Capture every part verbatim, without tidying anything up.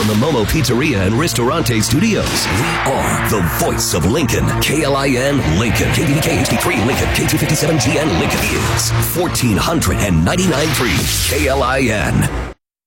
from the Momo Pizzeria and Ristorante Studios. We are the voice of Lincoln. K L I N Lincoln. K D D K H D three Lincoln. K two fifty-seven G N Lincoln is fourteen ninety-nine point three K L I N.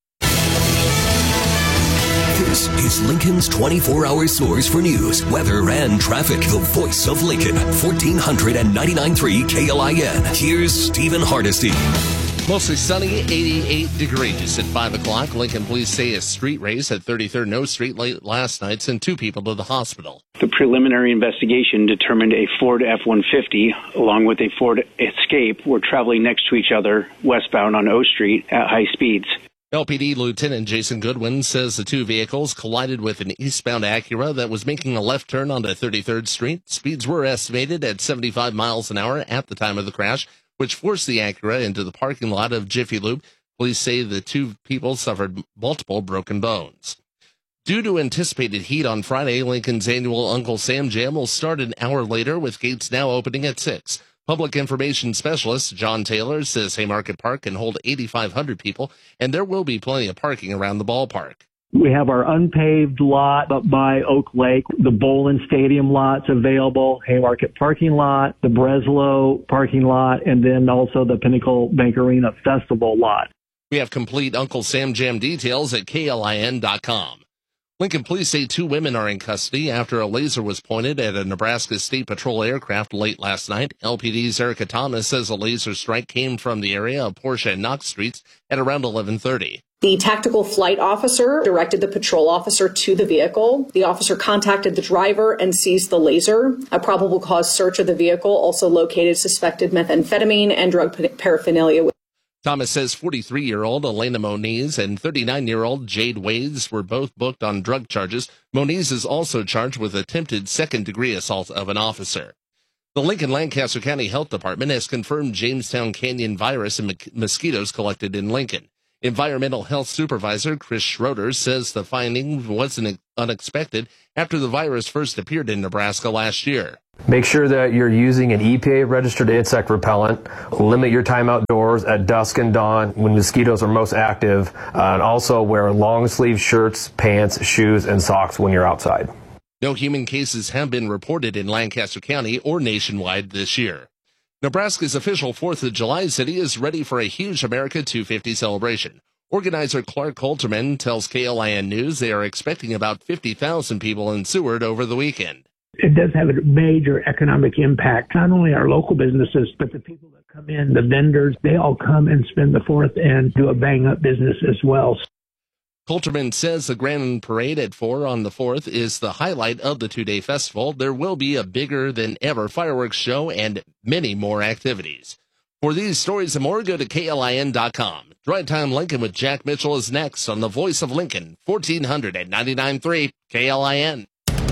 This is Lincoln's twenty-four hour source for news, weather, and traffic. The voice of Lincoln. fourteen ninety-nine point three K L I N. Here's Stephen Hardesty. Mostly sunny, eighty-eight degrees. At five o'clock, Lincoln police say a street race at thirty-third Noe Street late last night sent two people to the hospital. The preliminary investigation determined a Ford F one fifty along with a Ford Escape were traveling next to each other westbound on O Street at high speeds. L P D Lieutenant Jason Goodwin says the two vehicles collided with an eastbound Acura that was making a left turn onto thirty-third Street. Speeds were estimated at seventy-five miles an hour at the time of the crash, which forced the Acura into the parking lot of Jiffy Lube. Police say the two people suffered multiple broken bones. Due to anticipated heat on Friday, Lincoln's annual Uncle Sam Jam will start an hour later, with gates now opening at six. Public information specialist John Taylor says Haymarket Park can hold eighty-five hundred people, and there will be plenty of parking around the ballpark. We have our unpaved lot up by Oak Lake, the Bowlin Stadium lot's available, Haymarket parking lot, the Breslow parking lot, and then also the Pinnacle Bank Arena Festival lot. We have complete Uncle Sam Jam details at K L I N dot com. Lincoln police say two women are in custody after a laser was pointed at a Nebraska State Patrol aircraft late last night. L P D's Erica Thomas says a laser strike came from the area of Porsche and Knox Streets at around eleven thirty. The tactical flight officer directed the patrol officer to the vehicle. The officer contacted the driver and seized the laser. A probable cause search of the vehicle also located suspected methamphetamine and drug paraphernalia. Thomas says forty-three-year-old Elena Moniz and thirty-nine-year-old Jade Wades were both booked on drug charges. Moniz is also charged with attempted second-degree assault of an officer. The Lincoln-Lancaster County Health Department has confirmed Jamestown Canyon virus and mosquitoes collected in Lincoln. Environmental Health Supervisor Chris Schroeder says the finding wasn't unexpected after the virus first appeared in Nebraska last year. Make sure that you're using an E P A-registered insect repellent. Limit your time outdoors at dusk and dawn when mosquitoes are most active. Uh, and also wear long-sleeve shirts, pants, shoes, and socks when you're outside. No human cases have been reported in Lancaster County or nationwide this year. Nebraska's official fourth of July city is ready for a huge America two fifty celebration. Organizer Clark Holterman tells K L I N News they are expecting about fifty thousand people in Seward over the weekend. It does have a major economic impact, not only our local businesses, but the people that come in, the vendors, they all come and spend the fourth and do a bang-up business as well. Holterman says the Grand Parade at four on the fourth is the highlight of the two-day festival. There will be a bigger-than-ever fireworks show and many more activities. For these stories and more, go to K L I N dot com. Drive Time Lincoln with Jack Mitchell is next on the Voice of Lincoln, fourteen ninety-nine point three K L I N.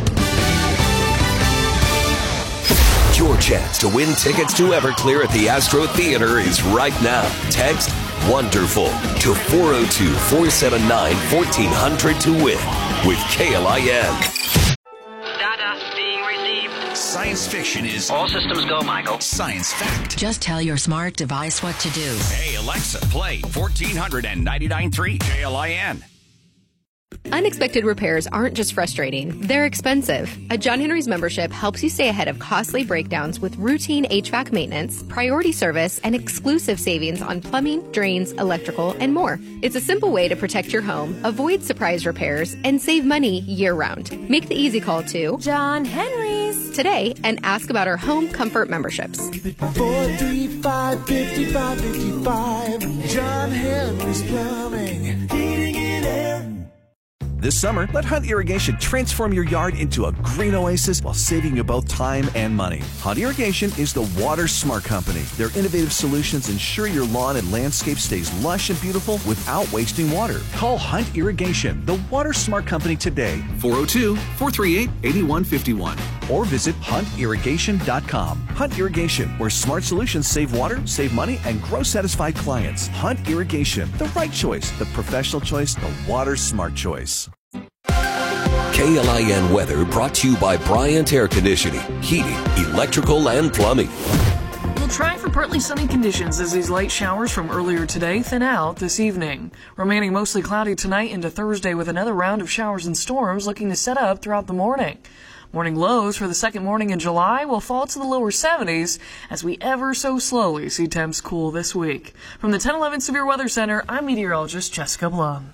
Your chance to win tickets to Everclear at the Astro Theater is right now. Text WONDERFUL to four oh two, four seven nine, fourteen hundred to win with K L I N. Data being received. Science fiction is all systems go, Michael. Science fact. Just tell your smart device what to do. Hey, Alexa, play fourteen ninety-nine point three K L I N. Unexpected repairs aren't just frustrating, they're expensive. A John Henry's membership helps you stay ahead of costly breakdowns with routine H V A C maintenance, priority service, and exclusive savings on plumbing, drains, electrical, and more. It's a simple way to protect your home, avoid surprise repairs, and save money year-round. Make the easy call to John Henry's today and ask about our home comfort memberships. four three five, five five five five John Henry's Plumbing, heating and air. This summer, let Hunt Irrigation transform your yard into a green oasis while saving you both time and money. Hunt Irrigation is the Water Smart Company. Their innovative solutions ensure your lawn and landscape stays lush and beautiful without wasting water. Call Hunt Irrigation, the Water Smart Company today, four oh two, four three eight, eight one five one, or visit hunt irrigation dot com. Hunt Irrigation, where smart solutions save water, save money, and grow satisfied clients. Hunt Irrigation, the right choice, the professional choice, the Water Smart choice. K L I N weather brought to you by Bryant Air Conditioning, Heating, Electrical, and Plumbing. We'll Try for partly sunny conditions as these light showers from earlier today thin out this evening. Remaining mostly cloudy tonight into Thursday with another round of showers and storms looking to set up throughout the morning. Morning lows for the second morning in July will fall to the lower seventies as we ever so slowly see temps cool this week. From the ten eleven Severe Weather Center, I'm meteorologist Jessica Blum.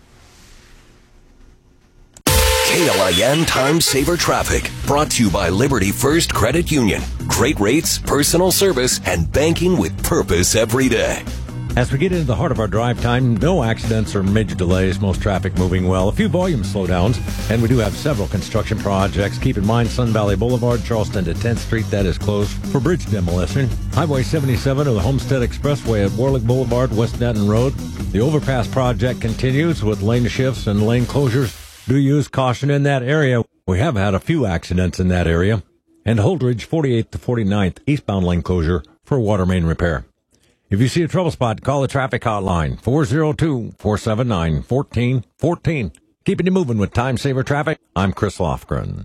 K L I N Time Saver Traffic, brought to you by Liberty First Credit Union. Great rates, personal service, and banking with purpose every day. As we get into the heart of our drive time, no accidents or major delays, most traffic moving well. A few volume slowdowns, and we do have several construction projects. Keep in mind Sun Valley Boulevard, Charleston to tenth Street, that is closed for bridge demolition. Highway seventy-seven to the Homestead Expressway at Warlick Boulevard, West Denton Road. The overpass project continues with lane shifts and lane closures. Do use caution in that area. We have had a few accidents in that area. And Holdridge, forty-eighth to forty-ninth, eastbound lane closure for water main repair. If you see a trouble spot, call the traffic hotline, four oh two, four seven nine, one four one four. Keeping you moving with Time Saver Traffic, I'm Chris Lofgren.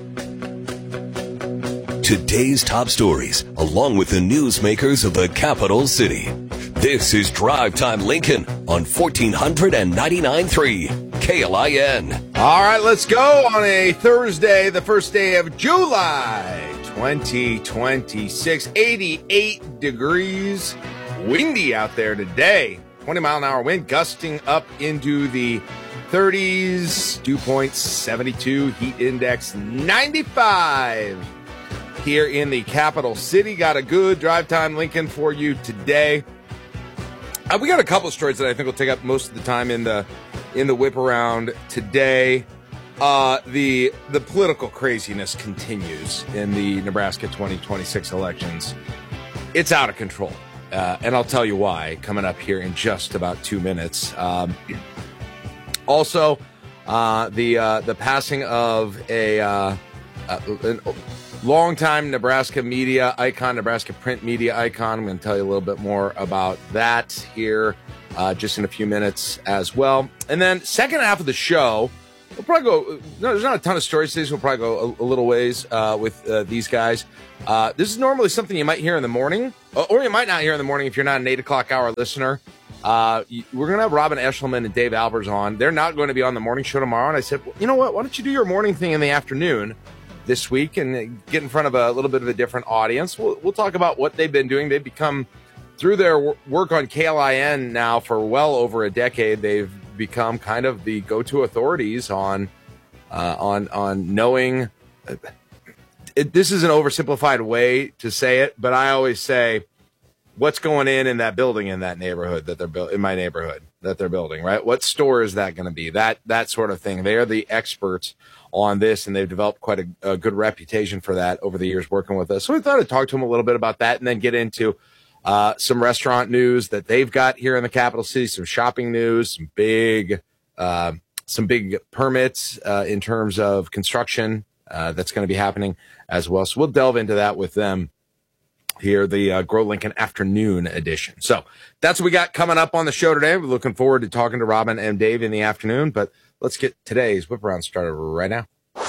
Today's top stories, along with the newsmakers of the capital city. This is Drive Time Lincoln on fourteen ninety-nine point three K L I N. All right, let's go on a Thursday, the first day of July twenty twenty-six. eighty-eight degrees. Windy out there today. twenty mile an hour wind gusting up into the thirties. Dew point seventy-two. Heat index ninety-five. Here in the capital city. Got a good Drive Time Lincoln for you today. Uh, we got a couple of stories that I think will take up most of the time in the in the whip around today. Uh, the the political craziness continues in the Nebraska twenty twenty-six elections. It's out of control. Uh, and I'll tell you why coming up here in just about two minutes. Um, also, uh, the uh, the passing of a, uh, a longtime Nebraska media icon, Nebraska print media icon. I'm going to tell you a little bit more about that here uh, just in a few minutes as well. And then second half of the show, we'll probably go. No, there's not a ton of stories today, so we'll probably go a, a little ways uh, with uh, these guys. Uh, this is normally something you might hear in the morning, or you might not hear in the morning if you're not an eight o'clock hour listener. Uh, we're going to have Robin Eshelman and Dave Albers on. They're not going to be on the morning show tomorrow. And I said, well, you know what? Why don't you do your morning thing in the afternoon this week and get in front of a little bit of a different audience? We'll, we'll talk about what they've been doing. They've become, through their work on K L I N now for well over a decade, they've become kind of the go-to authorities on uh, on on knowing. Uh, it, this is an oversimplified way to say it, but I always say what's going in in that building in that neighborhood that they're built in my neighborhood that they're building, right? What store is that going to be? That that sort of thing. They are the experts on this, and they've developed quite a, a good reputation for that over the years working with us. So we thought I'd talk to them a little bit about that, and then get into uh, some restaurant news that they've got here in the capital city, some shopping news, some big, uh, some big permits uh, in terms of construction uh, that's going to be happening as well. So we'll delve into that with them here, the uh, Grow Lincoln Afternoon Edition. So that's what we got coming up on the show today. We're looking forward to talking to Robin and Dave in the afternoon, but let's get today's whip around started right now.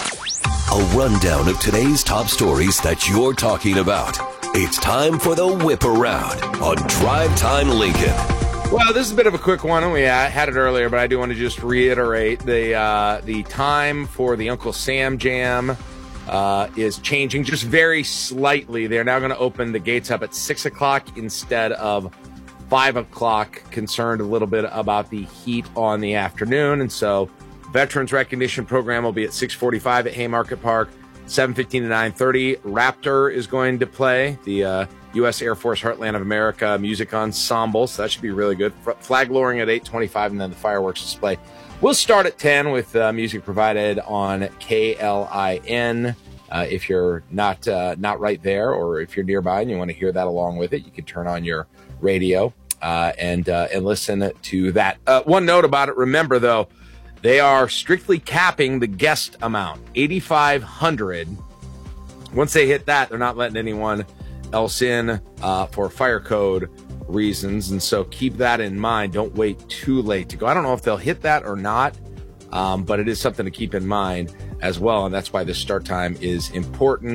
A rundown of today's top stories that you're talking about. It's time for the whip around on Drive Time Lincoln. Well, this is a bit of a quick one, and we had it earlier, but I do want to just reiterate the uh, the time for the Uncle Sam Jam uh, is changing just very slightly. They're now going to open the gates up at six o'clock instead of five o'clock, concerned a little bit about the heat on the afternoon. And so Veterans Recognition Program will be at six forty-five at Haymarket Park, seven fifteen to nine thirty. Raptor is going to play, the uh, U S Air Force Heartland of America Music Ensemble, so that should be really good. Flag lowering at eight twenty-five, and then the fireworks display. We'll start at ten with uh, music provided on K L I N. Uh, if you're not uh, not right there, or if you're nearby and you want to hear that along with it, you can turn on your radio uh, and uh, and listen to that. Uh, one note about it, remember, though, they are strictly capping the guest amount, eighty-five hundred. Once they hit that, they're not letting anyone else in uh, for fire code reasons, and so keep that in mind. Don't wait too late to go. I don't know if they'll hit that or not, um, but it is something to keep in mind as well, and that's why this start time is important.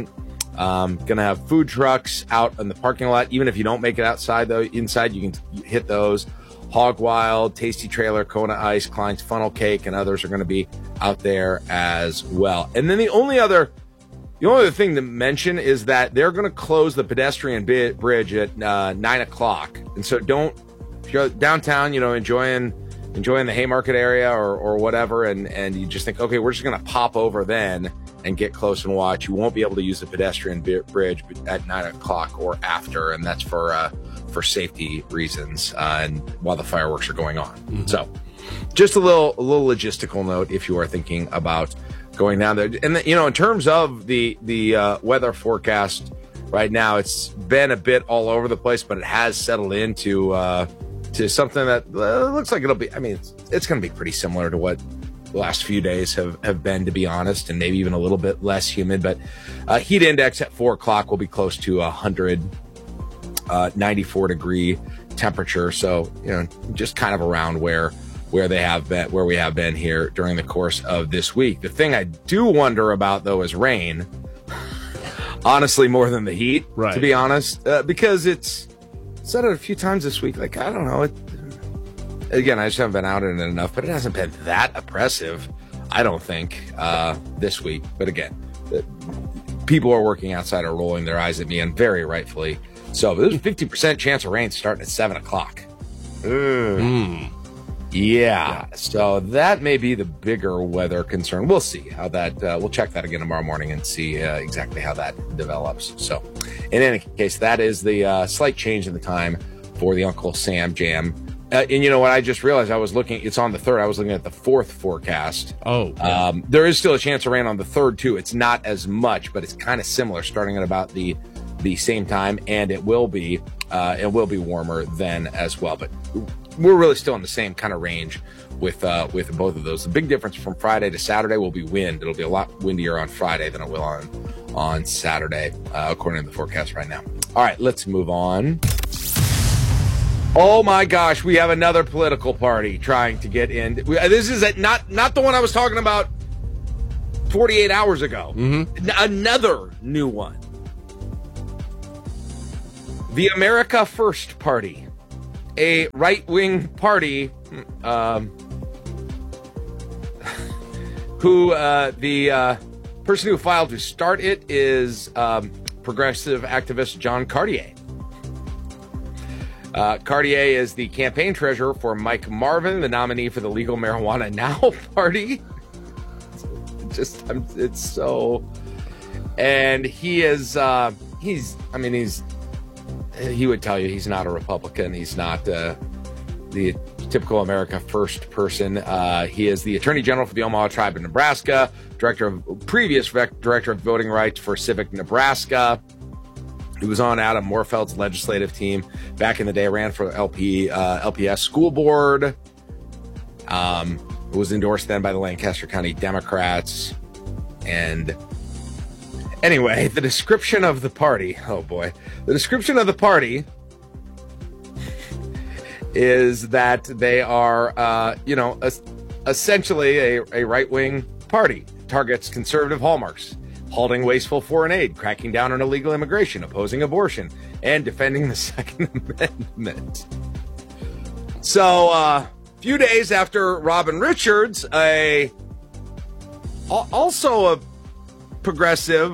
Um, gonna have food trucks out in the parking lot. Even if you don't make it outside, though, inside you can hit those. Hog Wild, Tasty Trailer, Kona Ice, Klein's Funnel Cake, and others are going to be out there as well. And then the only other, the only other thing to mention is that they're going to close the pedestrian bi- bridge at uh, nine o'clock. And so don't, if you're downtown, you know, enjoying enjoying the Haymarket area or or whatever, and and you just think, okay, we're just going to pop over then and get close and watch. You won't be able to use the pedestrian bi- bridge at nine o'clock or after, and that's for uh, for safety reasons uh, and while the fireworks are going on. Mm-hmm. So, just a little a little logistical note if you are thinking about going down there. And the, you know, in terms of the the uh, weather forecast right now, it's been a bit all over the place, but it has settled into uh, to something that uh, looks like it'll be. I mean, it's, it's going to be pretty similar to what the last few days have, have been, to be honest, and maybe even a little bit less humid. But uh, heat index at four o'clock will be close to one hundred, uh, ninety-four degree temperature. So, you know, just kind of around where where they have been, where we have been here during the course of this week. The thing I do wonder about, though, is rain. Honestly, more than the heat, right. to be honest, uh, because it's said it a few times this week. Like, I don't know. It, Again, I just haven't been out in it enough, but it hasn't been that oppressive, I don't think, uh, this week. But again, the, people are working outside are rolling their eyes at me, and very rightfully so. There's a fifty percent chance of rain starting at seven o'clock. Mm. Yeah. yeah, so that may be the bigger weather concern. We'll see how that, uh, we'll check that again tomorrow morning and see uh, exactly how that develops. So in any case, that is the uh, slight change in the time for the Uncle Sam Jam. Uh, and you know what? I just realized I was looking, it's on the third. I was looking at the fourth forecast. Oh, yeah. Um, there is still a chance of rain on the third, too. It's not as much, but it's kind of similar, starting at about the the same time. And it will be, uh, it will be warmer then as well. But we're really still in the same kind of range with, uh, with both of those. The big difference from Friday to Saturday will be wind. It'll be a lot windier on Friday than it will on, on Saturday, uh, according to the forecast right now. All right, let's move on. Oh my gosh, we have another political party trying to get in. This is a, not not the one I was talking about forty-eight hours ago. Mm-hmm. Another new one. The America First Party, a right-wing party um, who uh, the uh, person who filed to start it is um, progressive activist John Cartier. Uh, Cartier is the campaign treasurer for Mike Marvin, the nominee for the Legal Marijuana Now party. Just, I'm, it's so, and he is, uh, he's, I mean, he's, he would tell you he's not a Republican. He's not uh, the typical America First person. Uh, he is the Attorney General for the Omaha Tribe of Nebraska, director of, previous director of voting rights for Civic Nebraska. He was on Adam Morfeld's legislative team back in the day, ran for L P, uh, L P S school board. Um, it was endorsed then by the Lancaster County Democrats. And anyway, the description of the party, oh boy, the description of the party is that they are, uh, you know, essentially a, a right-wing party, targets conservative hallmarks. Halting wasteful foreign aid, cracking down on illegal immigration, opposing abortion, and defending the Second Amendment. So, a uh, few days after Robin Richards, a also a progressive,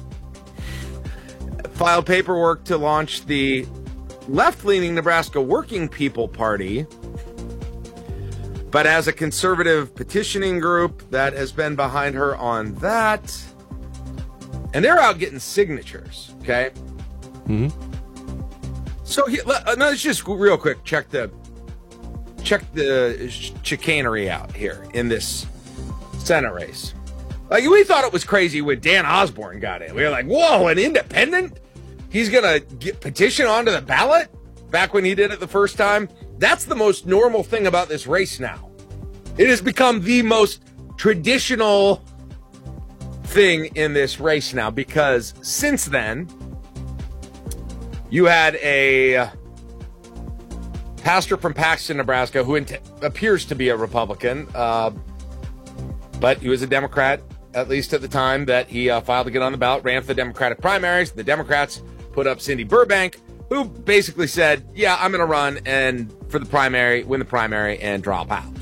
filed paperwork to launch the left-leaning Nebraska Working People Party, but as a conservative petitioning group that has been behind her on that. And they're out getting signatures, okay? Mm-hmm. So he, let, uh, let's just real quick check the check the chicanery out here in this Senate race. Like, we thought it was crazy when Dan Osborne got in. We were like, whoa, an independent? He's going to get petition onto the ballot? Back when he did it the first time? That's the most normal thing about this race now. It has become the most traditional thing in this race now, because since then you had a pastor from Paxton, Nebraska, who int- appears to be a Republican, uh, but he was a Democrat at least at the time that he uh, filed to get on the ballot, ran for the Democratic primaries. The Democrats put up Cindy Burbank, who basically said, yeah, I'm going to run and for the primary, win the primary, and drop out.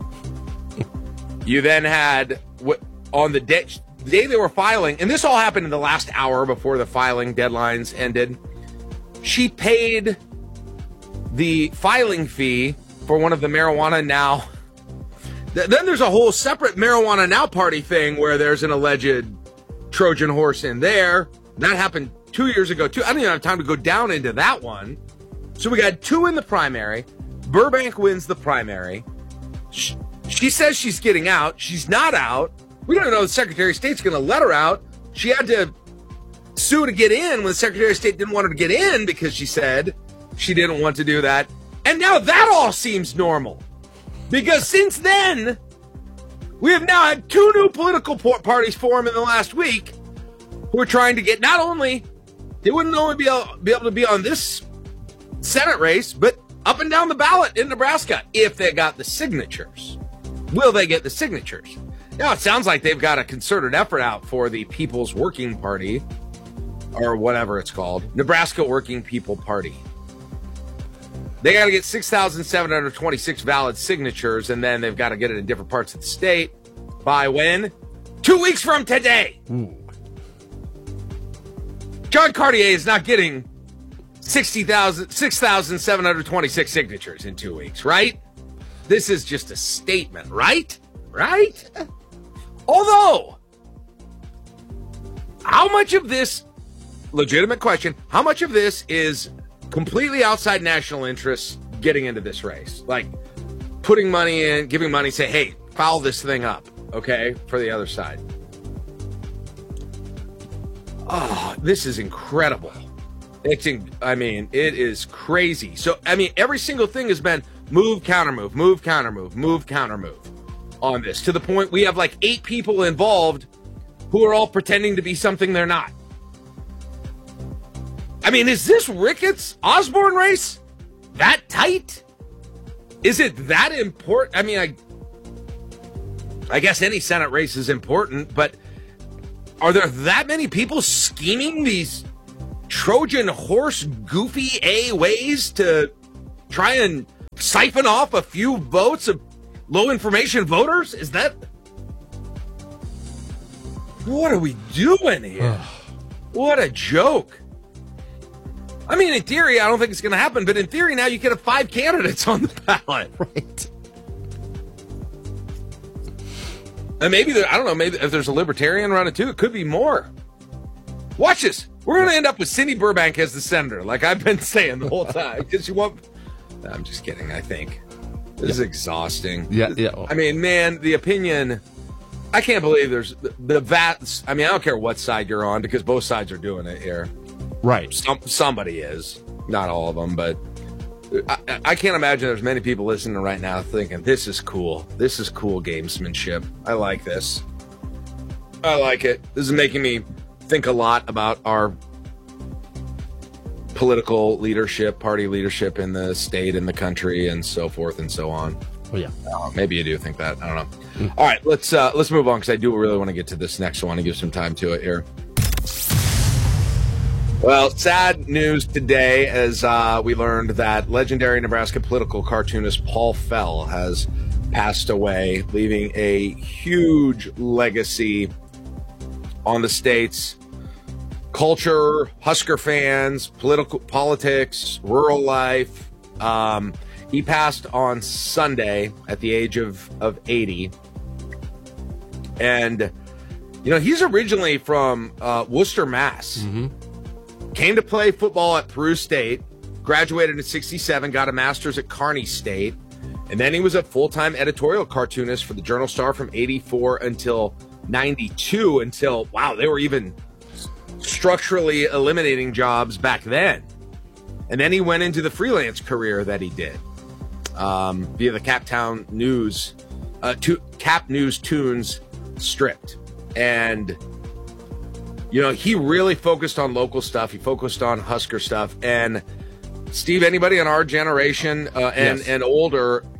You then had, on the day, the day they were filing, and this all happened in the last hour before the filing deadlines ended, she paid the filing fee for one of the Marijuana Now. Then there's a whole separate Marijuana Now party thing where there's an alleged Trojan horse in there. That happened two years ago, too. I don't even have time to go down into that one. So we got two in the primary. Burbank wins the primary. She, she says she's getting out. She's not out. We don't even know if the Secretary of State's going to let her out. She had to sue to get in when the Secretary of State didn't want her to get in because she said she didn't want to do that. And now that all seems normal. Because since then, we have now had two new political parties form in the last week who are trying to get, not only, they wouldn't only be able, be able to be on this Senate race, but up and down the ballot in Nebraska if they got the signatures. Will they get the signatures? Now, it sounds like they've got a concerted effort out for the People's Working Party, or whatever it's called, Nebraska Working People Party. They got to get six thousand seven hundred twenty-six valid signatures, and then they've got to get it in different parts of the state by when? Two weeks from today. Ooh. John Cartier is not getting sixty thousand, six thousand seven hundred twenty-six signatures in two weeks, right? This is just a statement, right? Right? Although, how much of this, legitimate question, how much of this is completely outside national interests getting into this race? Like, putting money in, giving money, say, hey, foul this thing up, okay, for the other side. Oh, this is incredible. It's, in, I mean, it is crazy. So, I mean, every single thing has been move, counter move, move, counter move, move, counter move on this, to the point we have like eight people involved who are all pretending to be something they're not. I mean, is this Ricketts Osborne race that tight? Is it that important? I mean, I, I guess any Senate race is important, but are there that many people scheming these Trojan horse goofy A ways to try and siphon off a few votes of low information voters? Is that... What are we doing here? What a joke. I mean, in theory, I don't think it's going to happen, but in theory now you could have five candidates on the ballot. Right. And maybe, there, I don't know, maybe if there's a libertarian running too, it could be more. Watch this. We're going to end up with Cindy Burbank as the senator, like I've been saying the whole time. Because you want... I'm just kidding, I think. This yeah. is exhausting. Yeah, yeah. I mean, man, the opinion... I can't believe there's... The, the vats... I mean, I don't care what side you're on, because both sides are doing it here. Right. Some, somebody is. Not all of them, but... I, I can't imagine there's many people listening right now thinking, this is cool. This is cool gamesmanship. I like this. I like it. This is making me think a lot about our political leadership, party leadership in the state and the country, and so forth and so on. Oh yeah. Uh, maybe you do think that. I don't know. Mm. All right, let's uh, let's move on, because I do really want to get to this next one and give some time to it here. Well, sad news today as uh, we learned that legendary Nebraska political cartoonist Paul Fell has passed away, leaving a huge legacy on the state's culture, Husker fans, political politics, rural life. Um, he passed on Sunday at the age of, of eighty. And, you know, he's originally from uh, Worcester, Mass. Mm-hmm. Came to play football at Peru State, graduated in sixty-seven, got a master's at Kearney State, and then he was a full-time editorial cartoonist for the Journal-Star from eighty-four until ninety-two, until, wow, they were even structurally eliminating jobs back then. And then he went into the freelance career that he did um, via the Captown News, uh, to, Cap News Tunes Stripped. And... you know, he really focused on local stuff. He focused on Husker stuff. And Steve, anybody in our generation uh, and, yes. and older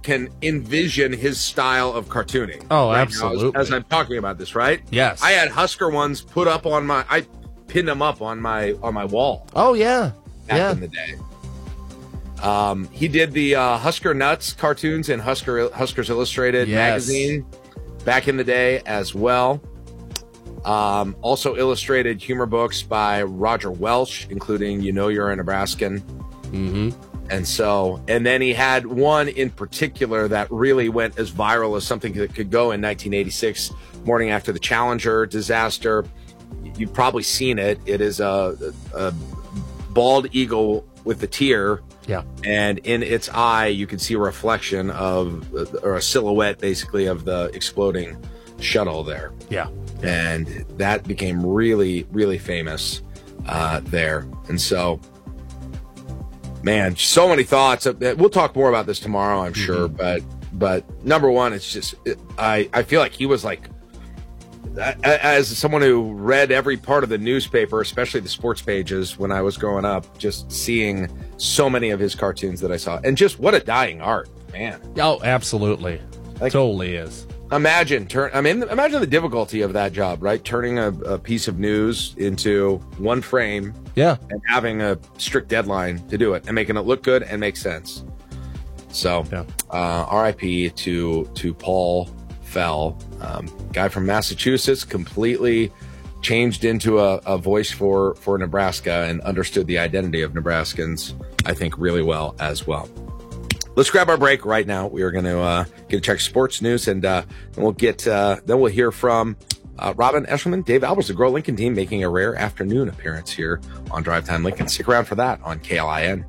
can envision his style of cartooning. Oh, right absolutely. Now, as, as I'm talking about this, right? Yes. I had Husker ones put up on my. I pinned them up on my on my wall. Oh yeah, back yeah. in the day. Um, he did the uh, Husker Nuts cartoons in Husker Huskers Illustrated Yes. magazine back in the day as well. Um, also illustrated humor books by Roger Welch, including You Know You're a Nebraskan. Mm-hmm. And so, and then he had one in particular that really went as viral as something that could go in nineteen eighty-six, morning after the Challenger disaster. You've probably seen it. It is a, a bald eagle with a tear. Yeah. And in its eye, you can see a reflection of, or a silhouette basically of the exploding shuttle there. Yeah. And that became really, really famous uh, there. And so, man, so many thoughts. We'll talk more about this tomorrow, I'm sure. Mm-hmm. But but number one, it's just, it, I, I feel like he was like, as someone who read every part of the newspaper, especially the sports pages when I was growing up, just seeing so many of his cartoons that I saw. And just what a dying art, man. Oh, absolutely. Like, totally is. Imagine, turn. I mean, imagine the difficulty of that job, right? Turning a, a piece of news into one frame, yeah, and having a strict deadline to do it, and making it look good and make sense. So, yeah. uh, R I P to to Paul Fell, um, guy from Massachusetts, completely changed into a, a voice for for Nebraska and understood the identity of Nebraskans, I think, really well as well. Let's grab our break right now. We are going to uh, get a check sports news, and uh, then we'll get uh, then we'll hear from uh, Robin Eshelman, Dave Albers, the Grow Lincoln team, making a rare afternoon appearance here on Drive Time Lincoln. Stick around for that on K L I N.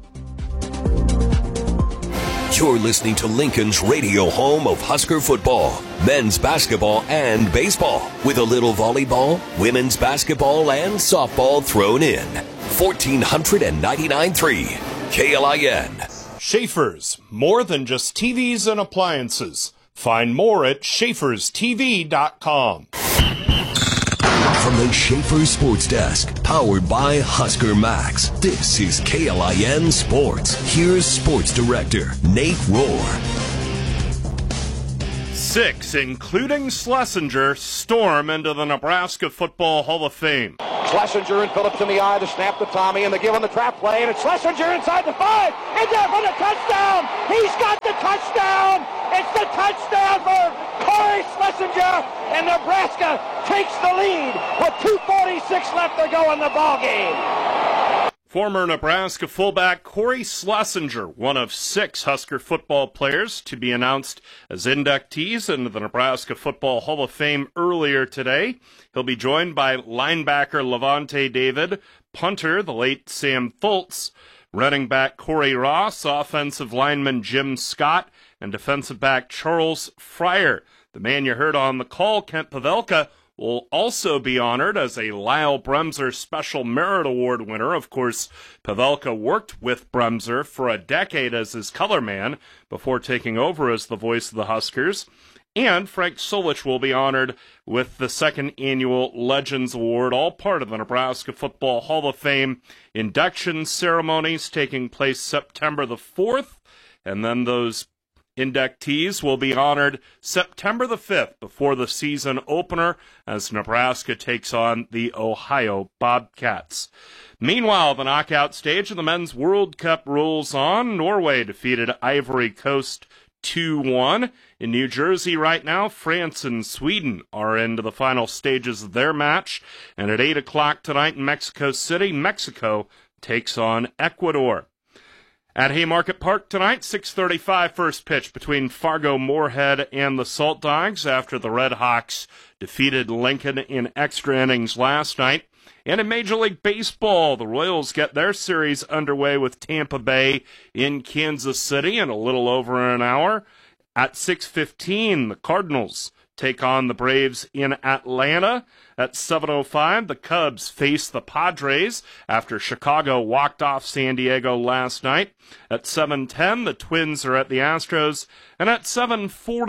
You're listening to Lincoln's radio home of Husker football, men's basketball, and baseball, with a little volleyball, women's basketball, and softball thrown in. fourteen ninety-nine point three K L I N. Schaefer's, more than just T Vs and appliances. Find more at Schaefers T V dot com. From the Schaefer Sports Desk, powered by Husker Max, this is K L I N Sports. Here's Sports Director Nate Rohr. Six, including Schlesinger, storm into the Nebraska Football Hall of Fame. Schlesinger and Phillips in the eye, the snap to Tommy, and the give on the trap play, and it's Schlesinger inside the five, and there for the touchdown! He's got the touchdown! It's the touchdown for Corey Schlesinger, and Nebraska takes the lead with two forty-six left to go in the ballgame. Former Nebraska fullback Corey Schlesinger, one of six Husker football players to be announced as inductees into the Nebraska Football Hall of Fame earlier today. He'll be joined by linebacker Levante David, punter the late Sam Fultz, running back Corey Ross, offensive lineman Jim Scott, and defensive back Charles Fryer. The man you heard on the call, Kent Pavelka, will also be honored as a Lyle Bremser Special Merit Award winner. Of course, Pavelka worked with Bremser for a decade as his color man before taking over as the voice of the Huskers. And Frank Solich will be honored with the second annual Legends Award, all part of the Nebraska Football Hall of Fame induction ceremonies taking place September the fourth, and then those inductees will be honored September the fifth before the season opener as Nebraska takes on the Ohio Bobcats. Meanwhile, the knockout stage of the Men's World Cup rolls on. Norway defeated Ivory Coast two one. In New Jersey right now, France and Sweden are into the final stages of their match. And at eight o'clock tonight in Mexico City, Mexico takes on Ecuador. At Haymarket Park tonight, six thirty-five first pitch between Fargo Moorhead and the Salt Dogs after the Red Hawks defeated Lincoln in extra innings last night. And in Major League Baseball, the Royals get their series underway with Tampa Bay in Kansas City in a little over an hour. At six fifteen, the Cardinals take on the Braves in Atlanta. At seven oh five, the Cubs face the Padres after Chicago walked off San Diego last night. At seven ten, the Twins are at the Astros. And at seven forty,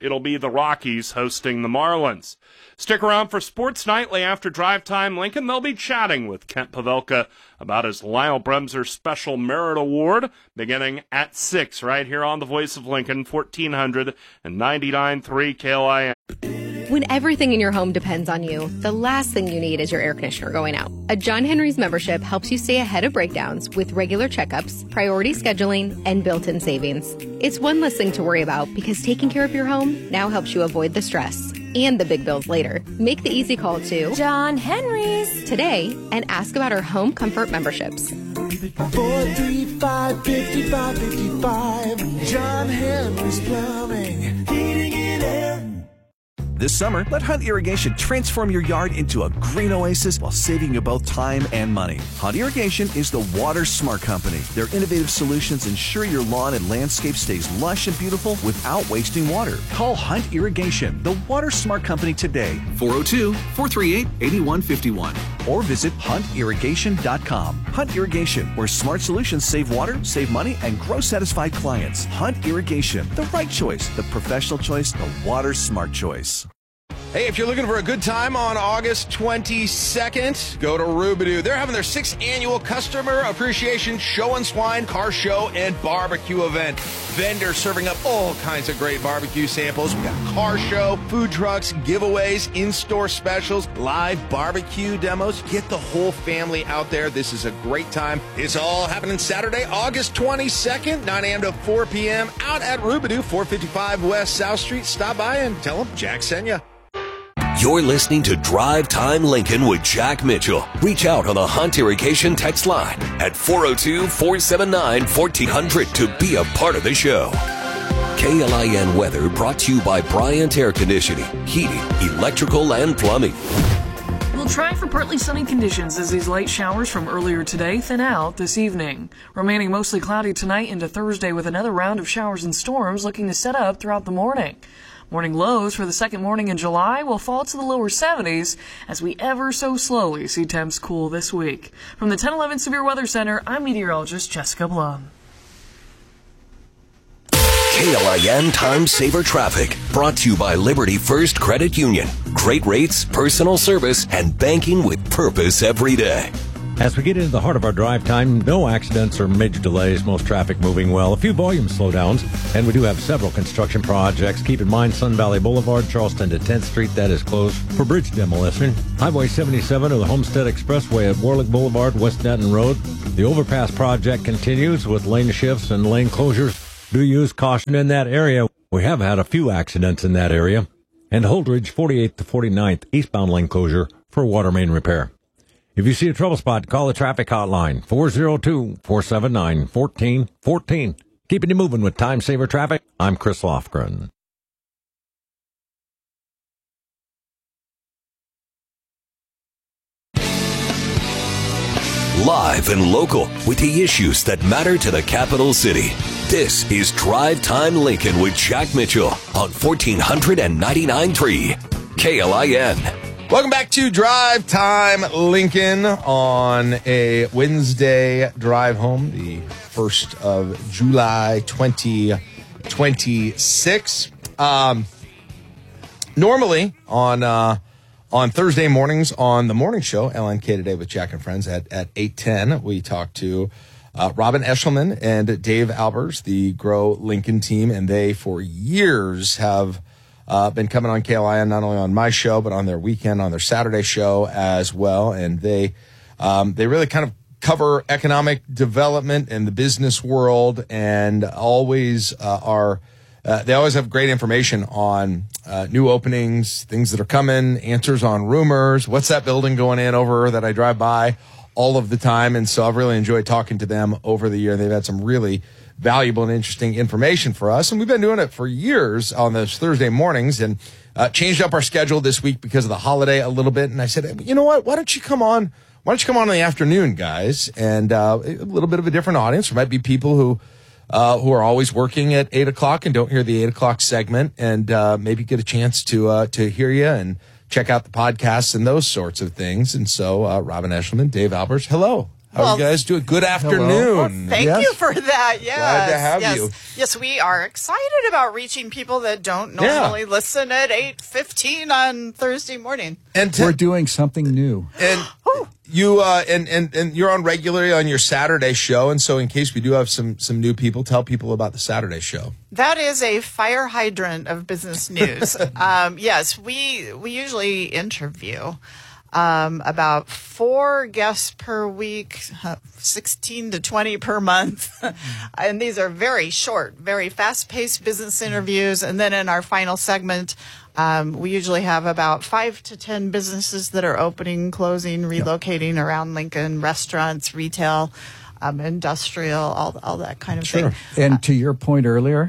it'll be the Rockies hosting the Marlins. Stick around for Sports Nightly after Drive Time Lincoln. They'll be chatting with Kent Pavelka about his Lyle Bremser Special Merit Award beginning at six right here on the Voice of Lincoln, fourteen ninety-nine point three K L I N. When everything in your home depends on you, the last thing you need is your air conditioner going out. A John Henry's membership helps you stay ahead of breakdowns with regular checkups, priority scheduling, and built-in savings. It's one less thing to worry about because taking care of your home now helps you avoid the stress and the big bills later. Make the easy call to John Henry's today and ask about our home comfort memberships. four three five, five five five five. John Henry's Plumbing, heating and air. This summer, let Hunt Irrigation transform your yard into a green oasis while saving you both time and money. Hunt Irrigation is the water smart company. Their innovative solutions ensure your lawn and landscape stays lush and beautiful without wasting water. Call Hunt Irrigation, the water smart company today. four oh two, four three eight, eight one five one. Or visit hunt irrigation dot com. Hunt Irrigation, where smart solutions save water, save money, and grow satisfied clients. Hunt Irrigation, the right choice, the professional choice, the water smart choice. Hey, if you're looking for a good time on August twenty-second, go to Rubidoo. They're having their sixth annual Customer Appreciation Show and Swine Car Show and Barbecue event. Vendors serving up all kinds of great barbecue samples. We got car show, food trucks, giveaways, in-store specials, live barbecue demos. Get the whole family out there. This is a great time. It's all happening Saturday, August twenty-second, nine a.m. to four p.m. out at Rubidoo, four fifty-five West South Street. Stop by and tell them Jack sent you. You're listening to Drive Time Lincoln with Jack Mitchell. Reach out on the Hunt Irrigation text line at four oh two, four seven nine, fourteen hundred to be a part of the show. K L I N weather brought to you by Bryant Air Conditioning, Heating, Electrical, and Plumbing. We'll try for partly sunny conditions as these light showers from earlier today thin out this evening. Remaining mostly cloudy tonight into Thursday with another round of showers and storms looking to set up throughout the morning. Morning lows for the second morning in July will fall to the lower seventies as we ever so slowly see temps cool this week. From the ten eleven Severe Weather Center, I'm meteorologist Jessica Blum. K L I N Time Saver Traffic, brought to you by Liberty First Credit Union. Great rates, personal service, and banking with purpose every day. As we get into the heart of our drive time, no accidents or major delays, most traffic moving well. A few volume slowdowns, and we do have several construction projects. Keep in mind Sun Valley Boulevard, Charleston to tenth Street, that is closed for bridge demolition. Highway seventy-seven or the Homestead Expressway at Warlick Boulevard, West Denton Road. The overpass project continues with lane shifts and lane closures. Do use caution in that area. We have had a few accidents in that area. And Holdridge, forty-eighth to forty-ninth, eastbound lane closure for water main repair. If you see a trouble spot, call the traffic hotline, four oh two, four seven nine, one four one four. Keeping you moving with Time Saver Traffic, I'm Chris Lofgren. Live and local with the issues that matter to the capital city. This is Drive Time Lincoln with Jack Mitchell on fourteen ninety-nine point three K L I N. Welcome back to Drive Time Lincoln on a Wednesday drive home, the first of July twenty twenty-six. Um, normally on uh, on Thursday mornings on the morning show, L N K Today with Jack and Friends at, at eight ten, we talk to uh, Robin Eshelman and Dave Albers, the Grow Lincoln team, and they for years have Uh, been coming on K L I N, not only on my show, but on their weekend, on their Saturday show as well. And they, um, they really kind of cover economic development in the business world, and always, uh, are, uh, they always have great information on, uh, new openings, things that are coming, answers on rumors. What's that building going in over that I drive by all of the time? And so I've really enjoyed talking to them over the year. They've had some really valuable and interesting information for us, and we've been doing it for years on those Thursday mornings, and uh, changed up our schedule this week because of the holiday a little bit. And I said, you know what, why don't you come on why don't you come on in the afternoon, guys? And uh, a little bit of a different audience. There might be people who uh, who are always working at eight o'clock and don't hear the eight o'clock segment, and uh, maybe get a chance to uh, to hear you and check out the podcasts and those sorts of things. And so uh, Robin Eshelman, Dave Albers, hello. How Well, are you guys doing? Good afternoon. Well, thank Yes. you for that. Yes. Glad to have yes. you. Yes, we are excited about reaching people that don't normally Yeah. listen at eight fifteen on Thursday morning. And We're doing something new. And you uh, and, and and you're on regularly on your Saturday show, and so in case we do have some some new people, tell people about the Saturday show. That is a fire hydrant of business news. um, yes, we we usually interview um, about four guests per week, uh, sixteen to twenty per month. And these are very short, very fast-paced business interviews. And then in our final segment, um, we usually have about five to ten businesses that are opening, closing, relocating around Lincoln, restaurants, retail, um, industrial, all, all that kind of thing. And to your point earlier,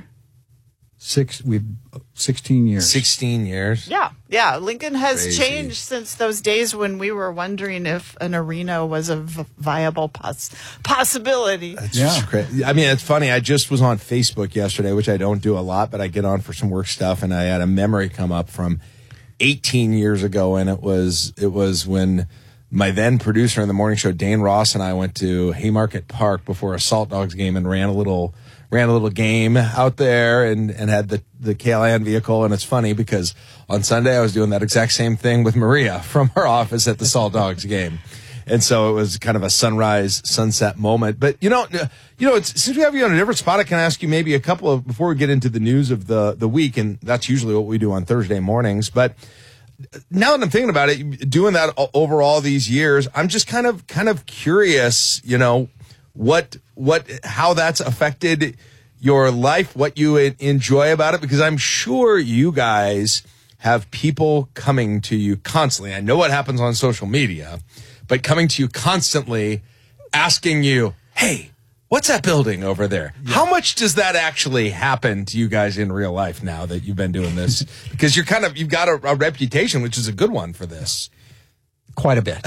six we've sixteen years. Sixteen years. Yeah, yeah. Lincoln has Crazy. changed since those days when we were wondering if an arena was a v- viable pos- possibility. It's just crazy. I mean, it's funny. I just was on Facebook yesterday, which I don't do a lot, but I get on for some work stuff, and I had a memory come up from eighteen years ago, and it was it was when my then producer in the morning show, Dane Ross, and I went to Haymarket Park before a Salt Dogs game and ran a little ran a little game out there and, and had the, the K L I N vehicle. And it's funny because on Sunday I was doing that exact same thing with Maria from her office at the Salt Dogs game. And so it was kind of a sunrise, sunset moment. But, you know, you know, it's, since we have you on a different spot, I can ask you maybe a couple of, before we get into the news of the, the week, and that's usually what we do on Thursday mornings. But now that I'm thinking about it, doing that over all these years, I'm just kind of, kind of curious, you know, what, what, how that's affected your life, what you enjoy about it, because I'm sure you guys have people coming to you constantly. I know what happens on social media, but coming to you constantly asking you, hey, what's that building over there? Yeah. How much does that actually happen to you guys in real life now that you've been doing this? Because you're kind of, you've got a, a reputation, which is a good one for this. Quite a bit.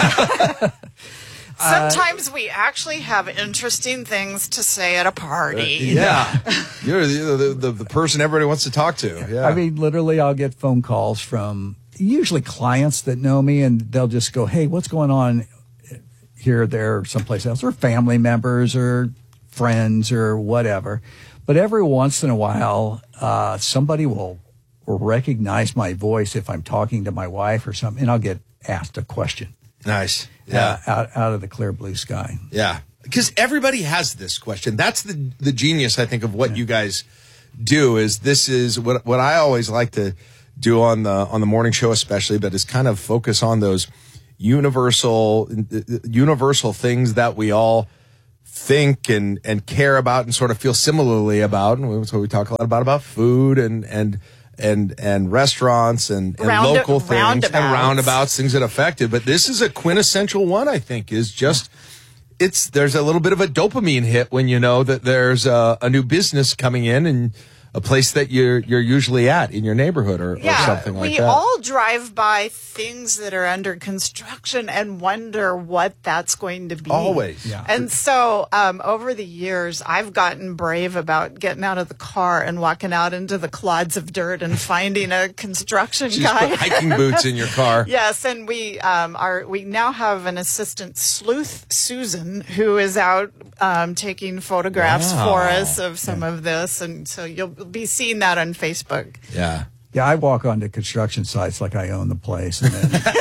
Sometimes uh, we actually have interesting things to say at a party. Uh, yeah. You're the, the, the, the person everybody wants to talk to. Yeah. I mean, literally, I'll get phone calls from usually clients that know me, and they'll just go, hey, what's going on here, there, or someplace else, or family members or friends or whatever. But every once in a while, uh, somebody will recognize my voice if I'm talking to my wife or something, and I'll get asked a question. Nice. Yeah. Uh, out, out of the clear blue sky. Yeah. Because everybody has this question. That's the the genius, I think, of what yeah. you guys do. Is this is what what I always like to do on the on the morning show, especially, but is kind of focus on those universal universal things that we all think and and care about and sort of feel similarly about. And so we talk a lot about about food and and and and restaurants and, and Round, local things roundabouts. and roundabouts, things that affect it. But this is a quintessential one, I think, is just it's there's a little bit of a dopamine hit when you know that there's a, a new business coming in and a place that you're you're usually at in your neighborhood or, yeah, or something like we that. We all drive by things that are under construction and wonder what that's going to be. Always. Yeah. And so um, over the years, I've gotten brave about getting out of the car and walking out into the clods of dirt and finding a construction She's guy. put hiking boots in your car. Yes, and we um, are. We now have an assistant sleuth, Susan, who is out um, taking photographs Wow. for us of some yeah. of this, and so you'll be seeing that on Facebook. Yeah. Yeah, I walk onto construction sites like I own the place. And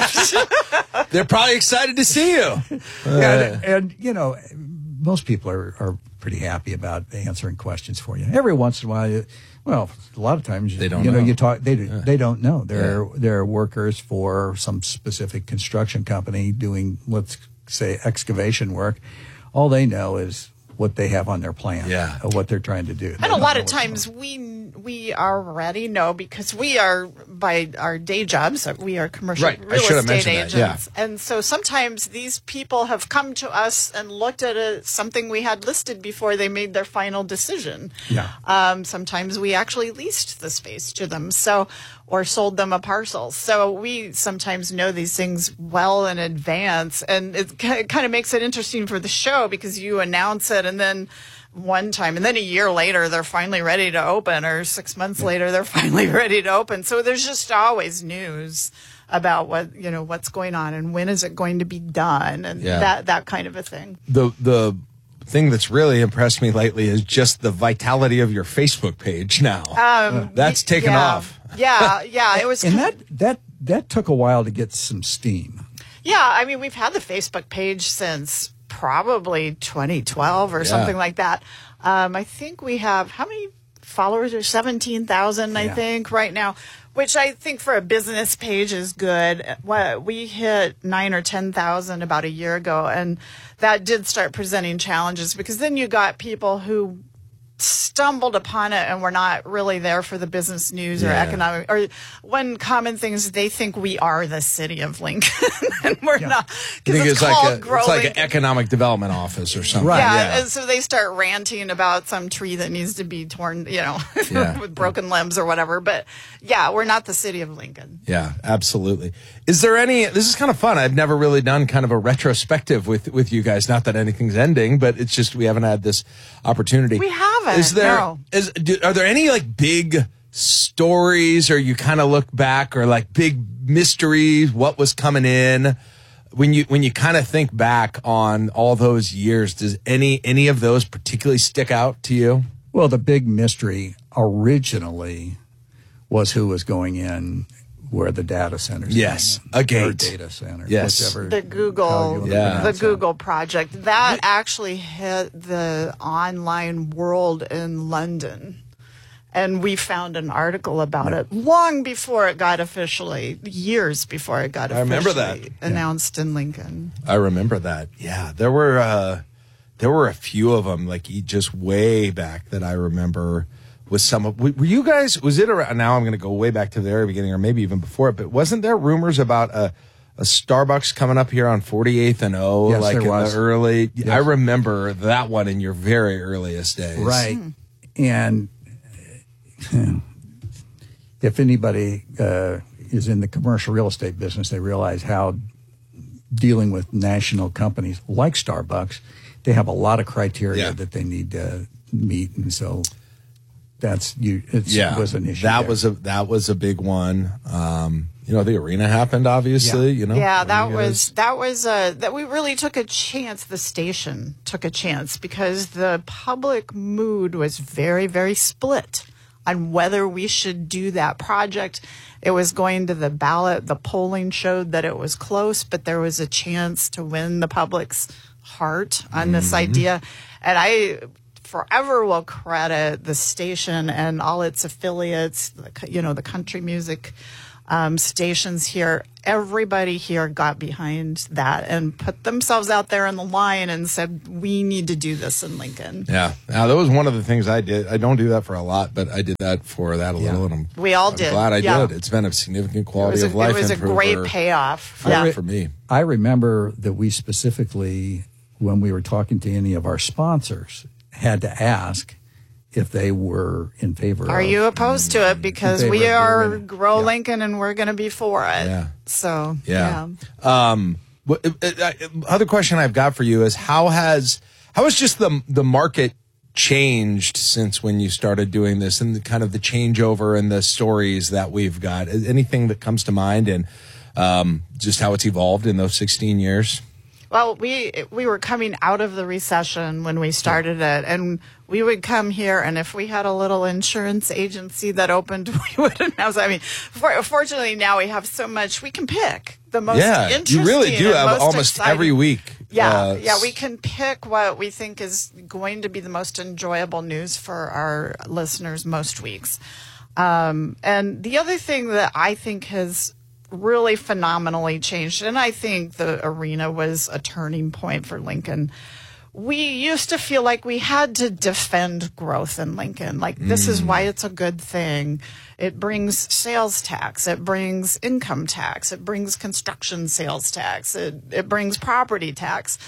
then they're probably excited to see you. Uh, and, and, you know, most people are, are pretty happy about answering questions for you. Every once in a while, you, well, a lot of times, they don't you know, know. you talk, they, yeah. they don't know. They're, yeah. they're workers for some specific construction company doing, let's say, excavation work. All they know is what they have on their plan, yeah. of what they're trying to do. And a lot of times we we already know because we are, by our day jobs, we are commercial right. real estate agents. That, yeah. And so sometimes these people have come to us and looked at a, something we had listed before they made their final decision. Yeah. Um, sometimes we actually leased the space to them. So or sold them a parcel. So we sometimes know these things well in advance, and it kind of makes it interesting for the show because you announce it, and then one time, and then a year later they're finally ready to open, or six months later they're finally ready to open. So there's just always news about what, you know, what's going on and when is it going to be done, and Yeah. that that kind of a thing. The the thing that's really impressed me lately is just the vitality of your Facebook page now. Um, That's taken yeah. off. Yeah, yeah, it was. And that that that took a while to get some steam. Yeah, I mean, we've had the Facebook page since probably twenty twelve or Yeah. something like that. Um, I think we have, how many followers? Or seventeen thousand, I Yeah. think, right now, which I think for a business page is good. What, we hit nine or ten thousand about a year ago, and that did start presenting challenges, because then you got people who stumbled upon it and we're not really there for the business news or Yeah. economic, or one common thing is they think we are the city of Lincoln and we're not, I because think it's, it's like called a, Grow it's like Lincoln. an economic development office or something. Yeah, and so they start ranting about some tree that needs to be torn, you know, Yeah. with broken limbs or whatever. But yeah, we're not the city of Lincoln. Yeah, absolutely. Is there any, this is kind of fun. I've never really done kind of a retrospective with, with you guys. Not that anything's ending, but it's just, we haven't had this opportunity. We haven't, Is there, no. is, do, are there any like big stories, or you kind of look back, or like big mysteries, what was coming in? When you, when you kind of think back on all those years, does any, any of those particularly stick out to you? Well, the big mystery originally was who was going in where the data centers. Yes, going in, a gate. or data center. Yes. whichever- The how Google, you wanna Yeah. the pronounce it. Google project that actually hit the online world in London, and we found an article about it long before it got officially, years before it got I officially remember that. announced in Lincoln. I remember that. Yeah, there were uh, there were a few of them, like e- just way back that I remember. Was some of, were you guys? Was it around? Now I'm going to go way back to the very beginning, or maybe even before it. But wasn't there rumors about a a Starbucks coming up here on forty-eighth and O, Yes, like there in was. the early? Yes. I remember that one in your very earliest days, Right. And if anybody uh, is in the commercial real estate business, they realize how dealing with national companies like Starbucks, they have a lot of criteria Yeah. that they need to meet. And so that's you. It's, Yeah, it was an issue. that there. was a that was a big one. Um, you know, the arena happened, obviously. You know, Yeah, Were that you guys- was that was uh, that we really took a chance. The station took a chance because the public mood was very, very split on whether we should do that project. It was going to the ballot. The polling showed that it was close, but there was a chance to win the public's heart on this Mm-hmm. idea. And I forever will credit the station and all its affiliates, the co- you know, the country music um, stations here. Everybody here got behind that and put themselves out there in the line and said, we need to do this in Lincoln. Yeah. Now, that was one of the things I did. I don't do that for a lot, but I did that for that a little. And I'm, We all I'm did. glad I Yeah. did. It's been a significant It quality was a, of life it was a improver great payoff. for, Yeah. for me. I remember that we specifically, when we were talking to any of our sponsors, had to ask if they were in favor Are of you opposed to it? Because In favor we of are doing it. Grow Lincoln and we're going to be for it. Yeah. So, Yeah. yeah. Um, what, uh, uh, other question I've got for you is how has how has just the the market changed since when you started doing this, and the kind of the changeover and the stories that we've got? Anything that comes to mind, and um, just how it's evolved in those sixteen years? Well, we we were coming out of the recession when we started it, and we would come here, and if we had a little insurance agency that opened, we would announce. I mean, for, fortunately, now we have so much we can pick the most Yeah, interesting. you really do and have most almost exciting. every week. Yeah, uh, yeah, we can pick what we think is going to be the most enjoyable news for our listeners most weeks. Um, and the other thing that I think has really phenomenally changed, and I think the arena was a turning point for Lincoln. We used to feel like we had to defend growth in Lincoln. Like, this is why it's a good thing. It brings sales tax. It brings income tax. It brings construction sales tax. It, it brings property tax.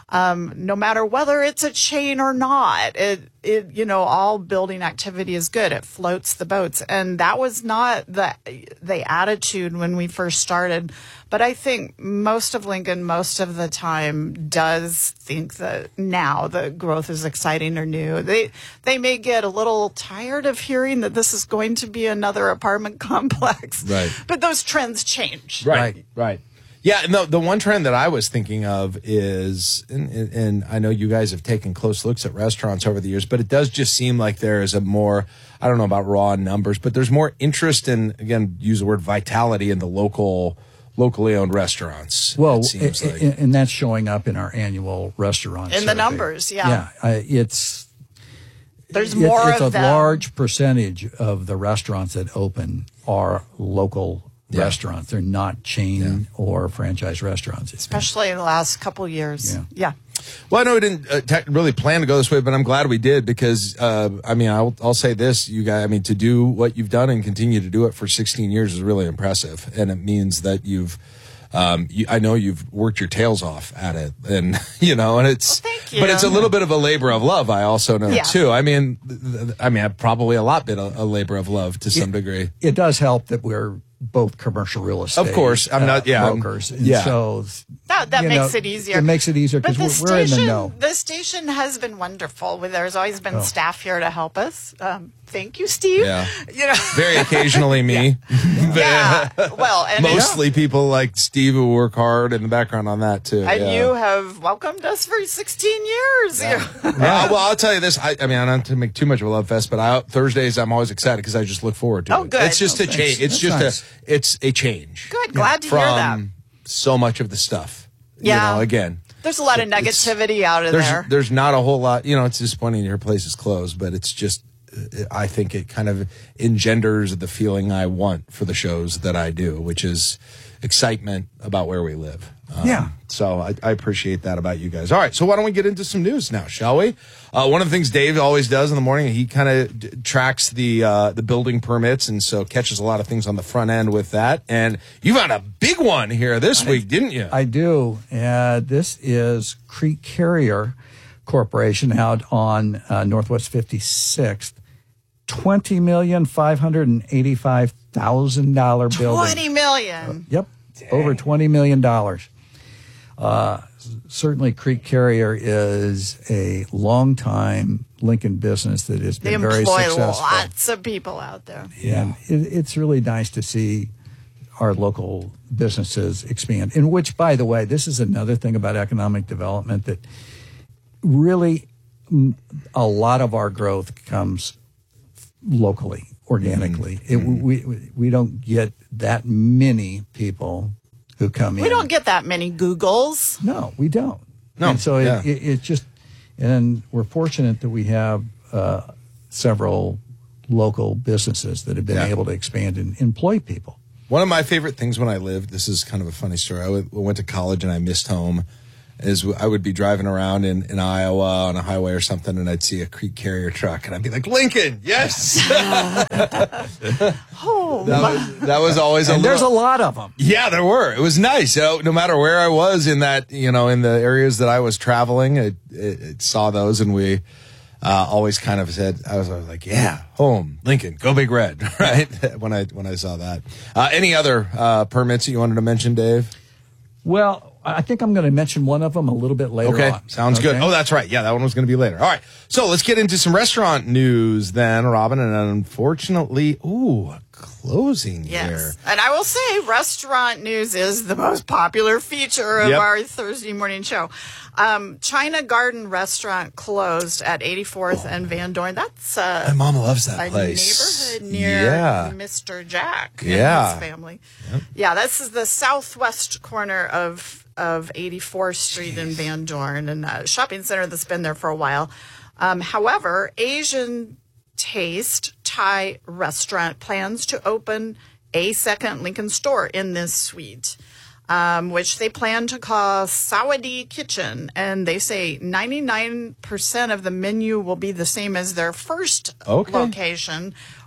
Um, no matter whether it's a chain or not, it, it, you know, all building activity is good. It floats the boats. And that was not the, the attitude when we first started. But I think most of Lincoln, most of the time, does think that now the growth is exciting or new. They, they may get a little tired of hearing that this is going to be another apartment complex. Right. But those trends change. Right, right. Yeah, and the, the one trend that I was thinking of is, and, and I know you guys have taken close looks at restaurants over the years, but it does just seem like there is a more, I don't know about raw numbers, but there's more interest in, again, use the word vitality in the local, locally owned restaurants. Well, it seems and, like. and that's showing up in our annual restaurant In survey. the numbers, yeah. Yeah, uh, it's There's it- more It's of a them. large percentage of the restaurants that open are local Yeah. restaurants. They're not chain or franchise restaurants. Especially in the last couple of years. Yeah. yeah. Well, I know we didn't uh, te- really plan to go this way, but I'm glad we did because, uh, I mean, I'll, I'll say this, you guys, I mean, to do what you've done and continue to do it for sixteen years is really impressive. And it means that you've, um, you, I know you've worked your tails off at it and, you know, and it's, well, thank you. but it's a little bit of a labor of love. I also know Yeah. too. I mean, th- th- I mean, probably a lot bit of a labor of love to some It- degree. It does help that we're both commercial real estate. Of course. I'm not- yeah, I'm- brokers. And yeah. So That, that you makes know, it easier. It makes it easier But because the we're, we're in the station, know. the station has been wonderful. There's always been Oh. staff here to help us. Um, thank you, Steve. Yeah. You know, Very occasionally me. yeah. Well, and Mostly people like Steve who work hard in the background on that too. and yeah. you have welcomed us for sixteen years. Yeah. Uh, well, I'll tell you this. I, I mean, I don't have to make too much of a love fest, but I, Thursdays I'm always excited because I just look forward to Oh, it. good. It's just Oh, a thanks. change. It's That's just nice. a. It's a change. Good. Glad to from hear that. so much of the stuff. Yeah. You know, again, There's a lot of it's- negativity out of there's there. there's not a whole lot. You know, it's disappointing your place is closed, but it's just. uh, I think it kind of engenders the feeling I want for the shows that I do, which is excitement about where we live. Um, Yeah. So I, I appreciate that about you guys. All right. So why don't we get into some news now, shall we? Uh, one of the things Dave always does in the morning, he kind of d- tracks the uh, the building permits, and so catches a lot of things on the front end with that. And you found a big one here this I- week, didn't you? I do. Uh, this is Creek Carrier Corporation out on uh, Northwest fifty-sixth. twenty million five hundred eighty-five thousand dollars building. Twenty million. Yep. Over twenty million dollars. Uh, certainly Creek Carrier is a long-time Lincoln business that has They been very employ successful. lots of people out there. And it, it's really nice to see our local businesses expand. In which, by the way, this is another thing about economic development that really mm, a lot of our growth comes locally, organically. It, we, we we don't get that many people who come in. We don't get that many Googles. No, we don't. No, And so yeah. it, it, it's just, and we're fortunate that we have uh, several local businesses that have been Yeah. able to expand and employ people. One of my favorite things when I lived, this is kind of a funny story. I w- went to college and I missed home. Is I would be driving around in, in Iowa on a highway or something, and I'd see a Creek Carrier truck, and I'd be like, "Lincoln, yes!" Oh, that, was, that was always a And there's a little, lot of them. yeah, there were. It was nice. So no matter where I was in that, you know, in the areas that I was traveling, it, it, it saw those, and we uh, always kind of said, I was, I was like, "Yeah, home, Lincoln, go Big Red!" Right when I when I saw that. Uh, any other uh, permits that you wanted to mention, Dave? Well, I think I'm going to mention one of them a little bit later Okay, on. sounds good. Okay? Oh, that's right. Yeah, that one was going to be later. All right, so let's get into some restaurant news then, Robin. And unfortunately, ooh, a closing yes. here. And I will say restaurant news is the most popular feature of Yep. our Thursday morning show. Um, China Garden Restaurant closed at eighty-fourth and Van Dorn. That's uh, My mom loves that a place. neighborhood near Yeah. Mister Jack Yeah. and his family. Yeah, this is the southwest corner of of eighty-fourth Street in Van Dorn, and a shopping center that's been there for a while. Um, however, Asian Taste Thai Restaurant plans to open a second Lincoln store in this suite, um, which they plan to call Sawadee Kitchen. And they say ninety-nine percent of the menu will be the same as their first Okay. location,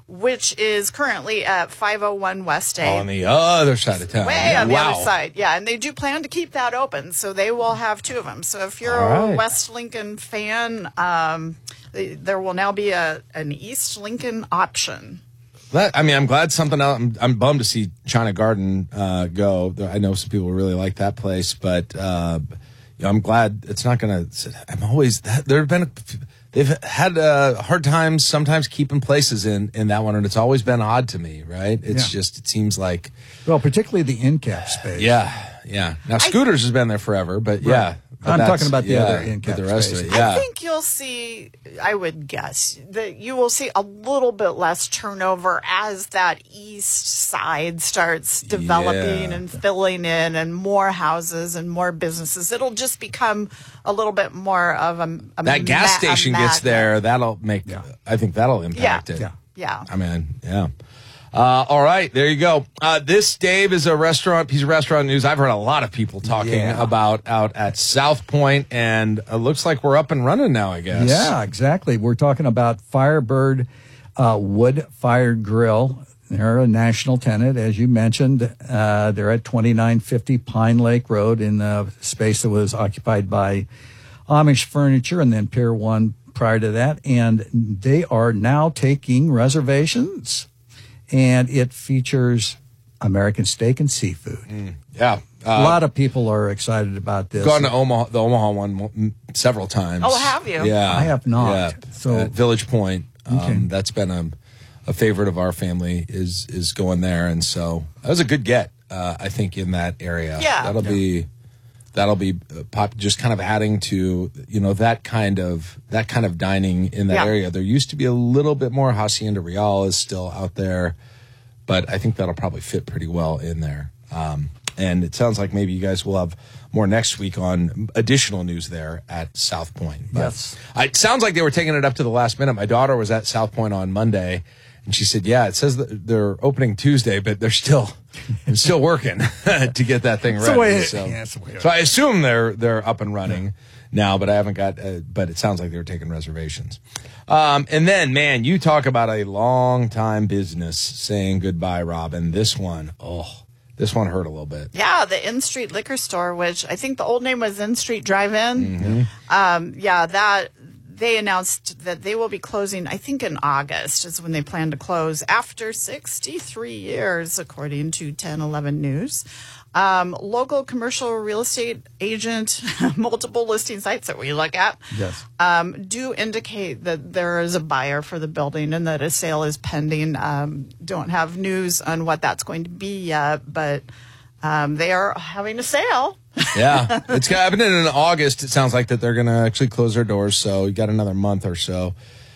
which is currently at five oh one West A. On the other side of town. Way on the Wow. other side, yeah. And they do plan to keep that open, so they will have two of them. So if you're All a right. West Lincoln fan, um, they, there will now be a an East Lincoln option. That, I mean, I'm glad something else. I'm, I'm bummed to see China Garden uh, go. I know some people really like that place, but uh, you know, I'm glad it's not going to. I'm always there have been. They've had uh, hard times sometimes keeping places in, in that one, and it's always been odd to me, right? It's Yeah. just, it seems like... Well, particularly the in-cap space. Yeah, yeah. Now, Scooters has been there forever, but yeah. But I'm that's- talking about the yeah, other but in-cap the rest space. of it, yeah. I think you'll see, I would guess, that you will see a little bit less turnover as that east side starts developing Yeah. and filling in and more houses and more businesses. It'll just become a little bit more of a, a that gas ma- a station gets magnet. there, that'll make, I think that'll impact Yeah. it. Yeah. Yeah. I mean, yeah. Uh, all right, there you go. Uh, this, Dave, is a restaurant, piece of restaurant news I've heard a lot of people talking Yeah. about out at South Point, and it looks like we're up and running now, I guess. Yeah, exactly. We're talking about Firebird uh, Wood-Fired Grill. They're a national tenant, as you mentioned. Uh, they're at twenty-nine fifty Pine Lake Road in a space that was occupied by Amish Furniture and then Pier one prior to that. And they are now taking reservations. And it features American steak and seafood. Mm, yeah. Uh, a lot of people are excited about this. Gone to Omaha, the Omaha one m- several times. Oh, have you? Yeah. I have not. Yeah. So- At Village Point. Um, Okay. That's been a, a favorite of our family is is going there. And so that was a good get, uh, I think, in that area. Yeah. That'll Yeah. be... That'll be uh, pop, just kind of adding to, you know, that kind of that kind of dining in that Yeah. area. There used to be a little bit more. Hacienda Real is still out there, but I think that'll probably fit pretty well in there. Um, and it sounds like maybe you guys will have more next week on additional news there at South Point. But Yes. I, it sounds like they were taking it up to the last minute. My daughter was at South Point on Monday, and she said, "Yeah, it says that they're opening Tuesday, but they're still." I'm still working to get that thing It's ready. the way it- so, yeah, it's the way it- so I assume they're they're up and running now, but I haven't got. Uh, but it sounds like they're taking reservations. Um, and then, man, you talk about a long time business saying goodbye, Robin. This one, oh, this one hurt a little bit. Yeah, the In Street Liquor Store, which I think the old name was In Street Drive-In. Mhm. Um, yeah, that they announced that they will be closing, I think in August is when they plan to close after sixty-three years, according to ten eleven News. Um, local commercial real estate agent, multiple listing sites that we look at, Yes. um, do indicate that there is a buyer for the building and that a sale is pending. Um, don't have news on what that's going to be yet, but um, they are having a sale. Yeah, it's happening in August. It sounds like that they're going to actually close their doors, so you got another month or so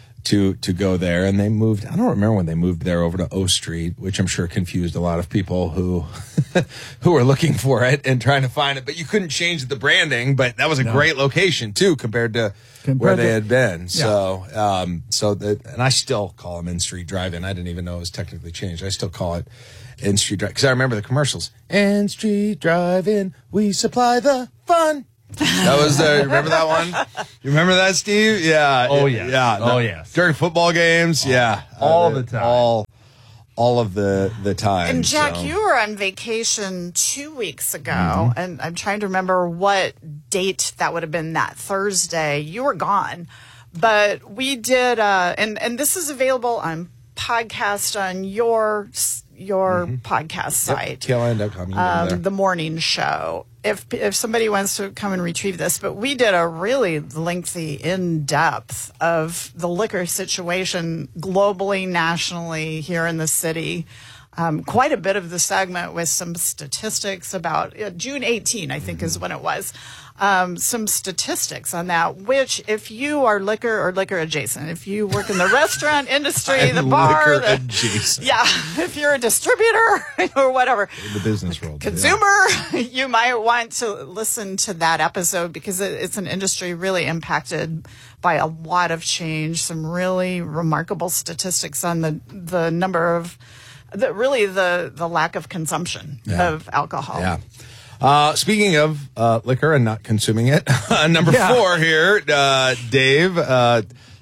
to to go there. And they moved. I don't remember when they moved there over to O Street, which I'm sure confused a lot of people who who were looking for it and trying to find it. But you couldn't change the branding. But that was a No. great location too compared to Compared where they to- had been. Yeah. So um, so that, and I still call them In Street Drive-In. I didn't even know it was technically changed. I still call it In Street Drive because I remember the commercials. In Street Drive-In, we supply the fun. That was the, remember that one? You remember that, Steve? Yeah. Oh, it- yes. Yeah. Oh, the- yes. During football games, yeah. all Uh, the time. All, all of the, the time. And Jack, so. you were on vacation two weeks ago, Mm-hmm. and I'm trying to remember what date that would have been. That Thursday, you were gone, but we did, uh, and and this is available on podcast on your your podcast site. K L I N dot com. You can go Um, there. the morning show. If if somebody wants to come and retrieve this, but we did a really lengthy, in depth of the liquor situation globally, nationally, here in the city. Um, quite a bit of the segment with some statistics about uh, June eighteenth, I think, is when it was. Um, some statistics on that, which if you are liquor or liquor adjacent, if you work in the restaurant industry, the I'm bar, liquor the, adjacent. yeah, if you're a distributor or whatever, In the business world. yeah. consumer, you might want to listen to that episode because it, it's an industry really impacted by a lot of change, some really remarkable statistics on the, the number of, the, really the, the lack of consumption Yeah. of alcohol. Yeah. Uh, speaking of uh, liquor and not consuming it, uh, number Yeah. four here, uh, Dave. Uh,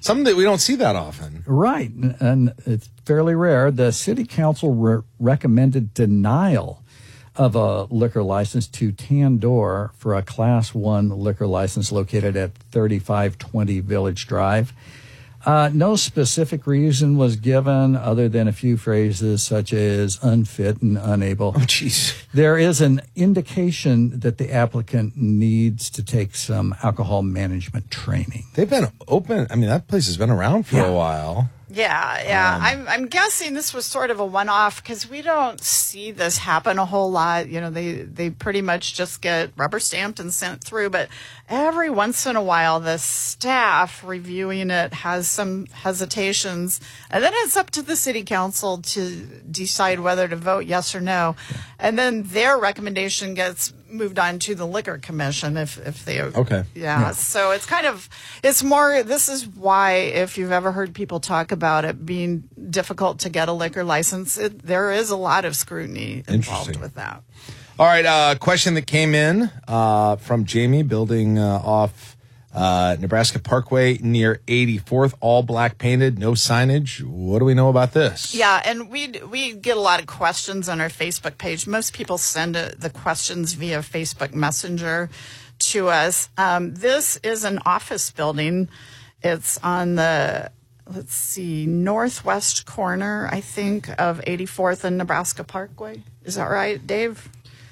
something that we don't see that often. Right, and it's fairly rare. The city council re- recommended denial of a liquor license to Tandor for a Class One liquor license located at thirty-five twenty Village Drive. Uh, no specific reason was given other than a few phrases such as unfit and unable. Oh, jeez. There is an indication that the applicant needs to take some alcohol management training. They've been open. I mean, that place has been around for Yeah. a while. Yeah, yeah. Um, I'm I'm guessing this was sort of a one-off because we don't see this happen a whole lot. You know, they they pretty much just get rubber stamped and sent through. But every once in a while, the staff reviewing it has some hesitations, and then it's up to the city council to decide whether to vote yes or no. And then their recommendation gets moved on to the liquor commission if if they Okay. yeah. Yeah. So it's kind of it's more this is why if you've ever heard people talk about it being difficult to get a liquor license, it, there is a lot of scrutiny involved Interesting. with that. All right, uh, question that came in uh, from Jamie, building uh, off uh, Nebraska Parkway near eighty-fourth, all black painted, no signage. What do we know about this? Yeah, and we we get a lot of questions on our Facebook page. Most people send uh, the questions via Facebook Messenger to us. Um, this is an office building. It's on the, let's see, northwest corner, I think, of eighty-fourth and Nebraska Parkway. Is that right, Dave?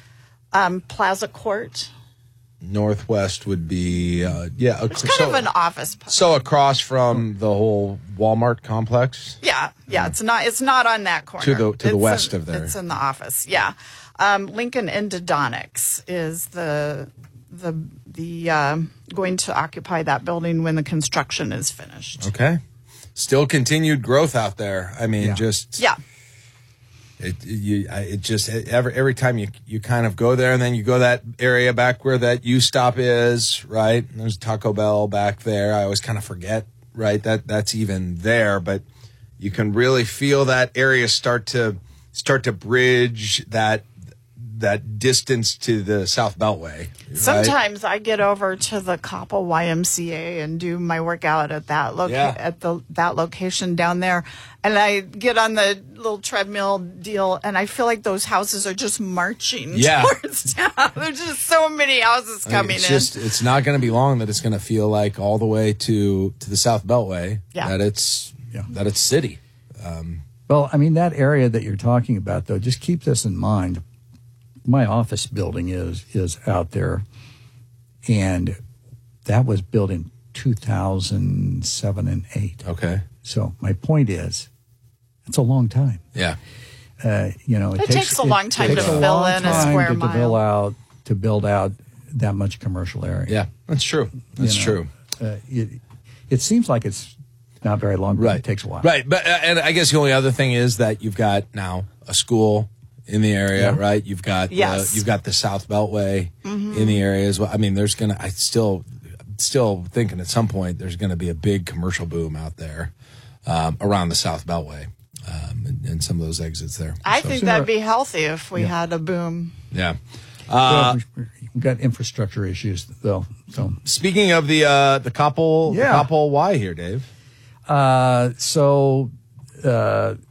Um, Plaza Court. Northwest would be, uh, yeah. It's kind so, of an office. So across from the whole Walmart complex? Yeah, yeah. It's not. It's not on that corner. To the- to the It's west in- of there. It's in the office. Yeah. Um, Lincoln Endodontics is the the the um, going to occupy that building when the construction is finished. Okay. Still continued growth out there. I mean, just Yeah. it you I- it just every every time you you kind of go there, and then you go that area back where that U stop is, right? And there's Taco Bell back there. I always kind of forget, right? That that's even there, but you can really feel that area start to start to bridge that that distance to the South Beltway. Right? Sometimes I get over to the Coppell Y M C A and do my workout at that loca- Yeah. at the that location down there, and I get on the little treadmill deal, and I feel like those houses are just marching Yeah. towards town. There's just so many houses I mean, coming it's in. just it's not going to be long that it's going to feel like all the way to to the South Beltway Yeah. that it's that it's city. Um, Well, I mean, that area that you're talking about, though, just keep this in mind. My office building is is out there, and that was built in two thousand seven and eight. Okay. So my point is, it's a long time. Yeah. Uh, you know, It takes a long time takes to a fill long in a time square to mile. build out to build out that much commercial area. Yeah, that's true. That's You know, true. Uh, it, it seems like it's not very long, but Right. it takes a while. Right, but uh, and I guess the only other thing is that you've got now a school in the area, Yeah. right? You've got Yes. uh, you've got the South Beltway Mhm. in the area as well. I mean, there's gonna. I still still thinking at some point there's going to be a big commercial boom out there um, around the South Beltway um, and, and some of those exits there. I So- think that'd be healthy if we Yeah. had a boom. Yeah. Well, Uh, we- we've got infrastructure issues, though. So speaking of the uh, the Coppell, Yeah. the Coppell Y here, Dave. Uh, so uh,